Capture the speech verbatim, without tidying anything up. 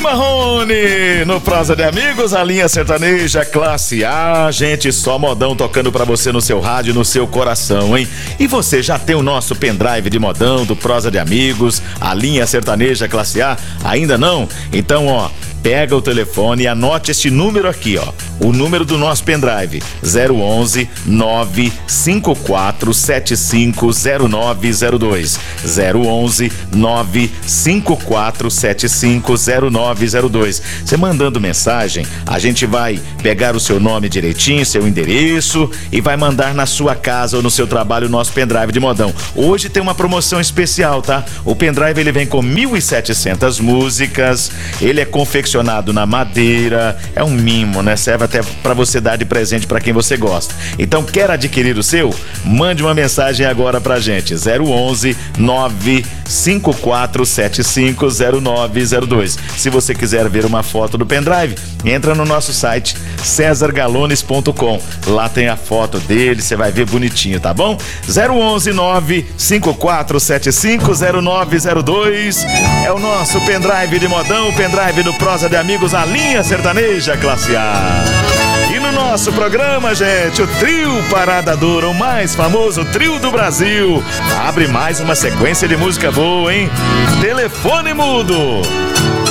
Marrone, no Prosa de Amigos, a linha sertaneja classe A, gente, só modão tocando pra você no seu rádio, no seu coração, hein? E você já tem o nosso pendrive de modão do Prosa de Amigos, a linha sertaneja classe A? Ainda não? Então, ó, pega o telefone e anote este número aqui, ó. O número do nosso pendrive, zero onze nove cinco quatro sete cinco zero nove zero dois. zero onze nove cinco quatro sete cinco zero nove zero dois. Você mandando mensagem, a gente vai pegar o seu nome direitinho, seu endereço e vai mandar na sua casa ou no seu trabalho o nosso pendrive de modão. Hoje tem uma promoção especial, tá? O pendrive ele vem com mil e setecentas músicas, ele é confeccionado na madeira, é um mimo, né? Serve até para você dar de presente para quem você gosta. Então, quer adquirir o seu? Mande uma mensagem agora pra gente, zero onze nove cinco quatro sete cinco zero nove zero dois. Se você quiser ver uma foto do pendrive, entra no nosso site cesar galones ponto com. Lá tem a foto dele, você vai ver bonitinho, tá bom? zero onze nove cinco quatro sete cinco zero nove zero dois é o nosso pendrive de modão, o pendrive do Prosa de Amigos, a linha sertaneja classe A. E no nosso programa, gente, o trio Parada Dura, o mais famoso trio do Brasil, abre mais uma sequência de música boa, hein? Telefone Mudo.